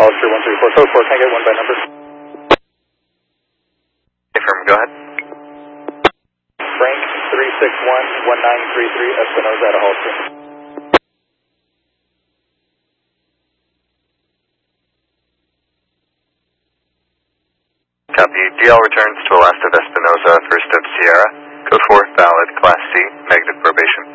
Hollister 134. Code 4, can I get one by number? Affirm, go ahead. Frank 361-1933, Espinosa at a Hollister. Copy. DL returns to Alaska Espinosa, first of Sierra. Code 4, valid, Class C, negative probation.